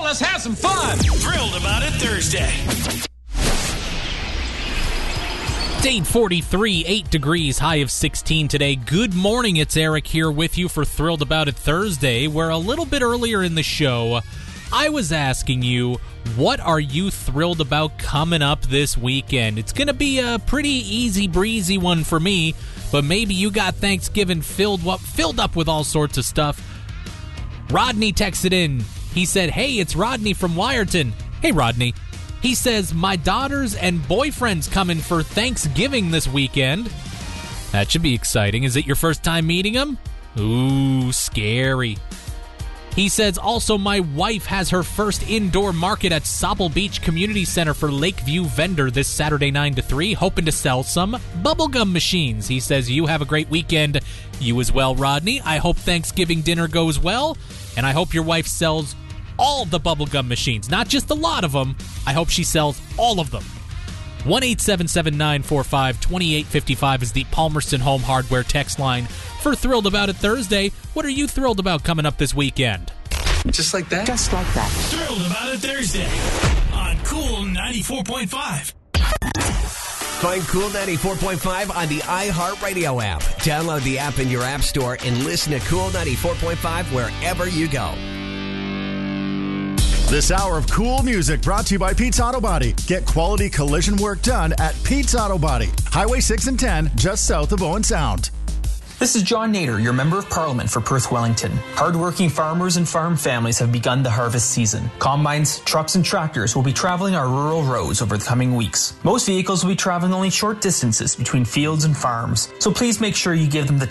let's have some fun. Thrilled About It Thursday. It's 8:43, 8 degrees, high of 16 today. Good morning, it's Eric here with you for Thrilled About It Thursday, where a little bit earlier in the show, I was asking you, what are you thrilled about coming up this weekend? It's going to be a pretty easy breezy one for me, but maybe you got Thanksgiving filled up with all sorts of stuff. Rodney texted in. He said, hey, it's Rodney from Wyerton. Hey, Rodney. He says, my daughters and boyfriend's coming for Thanksgiving this weekend. That should be exciting. Is it your first time meeting them? Ooh, scary. He says, also, my wife has her first indoor market at Sapple Beach Community Center for Lakeview Vendor this Saturday 9 to 3, hoping to sell some bubblegum machines. He says, you have a great weekend. You as well, Rodney. I hope Thanksgiving dinner goes well, and I hope your wife sells all the bubblegum machines, not just a lot of them. I hope she sells all of them. 1-877-945-2855 is the Palmerston Home Hardware text line for Thrilled About It Thursday. What are you thrilled about coming up this weekend? Just like that? Just like that. Thrilled About It Thursday on Cool 94.5. Find Cool 94.5 on the iHeartRadio app. Download the app in your app store and listen to Cool 94.5 wherever you go. This hour of cool music brought to you by Pete's Auto Body. Get quality collision work done at Pete's Auto Body. Highway 6 and 10, just south of Owen Sound. This is John Nader, your Member of Parliament for Perth Wellington. Hardworking farmers and farm families have begun the harvest season. Combines, trucks, and tractors will be traveling our rural roads over the coming weeks. Most vehicles will be traveling only short distances between fields and farms, so please make sure you give them the